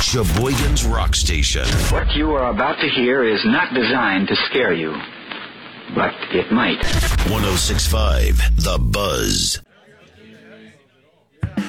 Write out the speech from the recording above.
Sheboygan's Rock Station. What you are about to hear is not designed to scare you, but it might. 106.5 The Buzz.